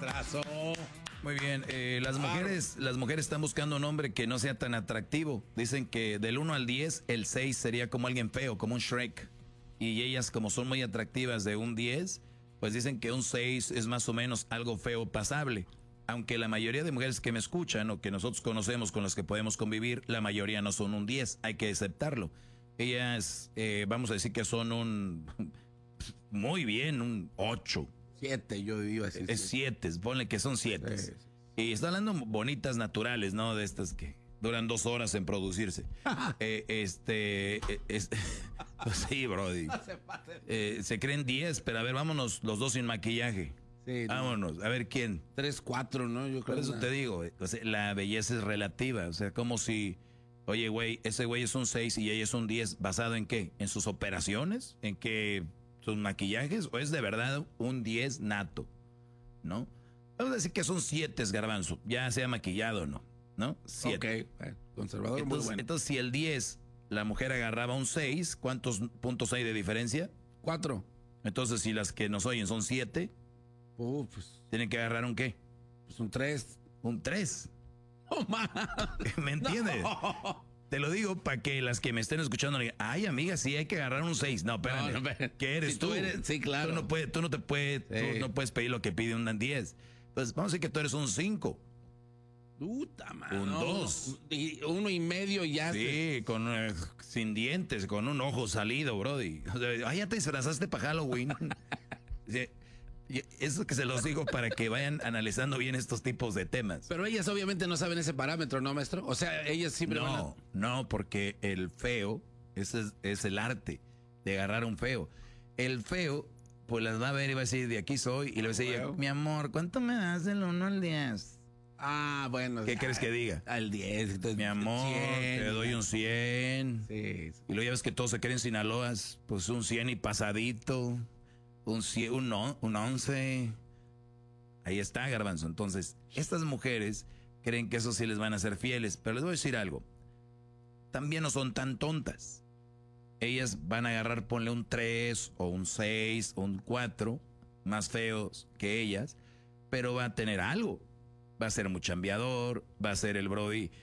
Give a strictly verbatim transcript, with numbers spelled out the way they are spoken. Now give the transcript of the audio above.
abrazo. Muy bien, eh, las mujeres las mujeres están buscando un hombre que no sea tan atractivo. Dicen que del uno al diez, el seis sería como alguien feo, como un Shrek. Y ellas, como son muy atractivas de un diez, pues dicen que un seis es más o menos algo feo pasable. Aunque la mayoría de mujeres que me escuchan o que nosotros conocemos con las que podemos convivir, la mayoría no son un diez, hay que aceptarlo. Ellas, eh, vamos a decir que son un, muy bien, un ocho. Siete, yo iba a decir. Es siete, ponle que son siete. Sí, sí. Y está hablando bonitas naturales, ¿no? De estas que duran dos horas en producirse. eh, este, eh, es, pues sí, brody. Eh, se creen diez, pero a ver, vámonos los dos sin maquillaje. Sí, no. Vámonos, a ver quién. Tres, cuatro, ¿no? Yo creo. Por eso una... te digo, o sea, la belleza es relativa. O sea, como si, oye, güey, ese güey es un seis y ella es un diez. ¿Basado en qué? ¿En sus operaciones? ¿En qué? ¿Sus maquillajes? ¿O es de verdad un diez nato? ¿No? Vamos a decir que son siete, Garbanzo. Ya sea maquillado o no. ¿No? siete. Ok, bueno, conservador entonces, muy bueno. Entonces, si el diez, la mujer agarraba un seis, ¿cuántos puntos hay de diferencia? cuatro. Entonces, si las que nos oyen son siete, uh, pues, ¿tienen que agarrar un qué? Pues un tres. Un tres. ¡Oh, man! ¿Me entiendes? No. Te lo digo para que las que me estén escuchando digan, ay, amiga, sí hay que agarrar un seis. No, espérame. No, no, ¿qué eres si tú? tú eres, sí, claro. Tú no, puedes, tú no te puedes, sí. tú no puedes pedir lo que pide un diez. Entonces, vamos a decir que tú eres un cinco. Puta, man, un dos. Uno, uno y medio ya. Sí, se... con uh, sin dientes, con un ojo salido, brody. O sea, ay, ya te disfrazaste para Halloween. Sí. Eso que se los digo para que vayan analizando bien estos tipos de temas. Pero ellas obviamente no saben ese parámetro, ¿no, maestro? O sea, ellas siempre no, van a... No, porque el feo, ese es, es el arte de agarrar un feo. El feo, pues las va a ver y va a decir, de aquí soy. Y le va a decir, bueno. mi amor, ¿cuánto me das del uno al diez? Ah, bueno. ¿Qué crees que diga? Al diez. Entonces, mi amor, cien, te doy un cien. Sí, sí. Y luego ya ves que todos se creen Sinaloas, pues un cien y pasadito. Un, un, un once. Ahí está, Garbanzo. Entonces, estas mujeres creen que eso sí les van a ser fieles. Pero les voy a decir algo. También no son tan tontas. Ellas van a agarrar, ponle un tres o un seis o un cuatro, más feos que ellas, pero va a tener algo. Va a ser muy chambeador, va a ser el brody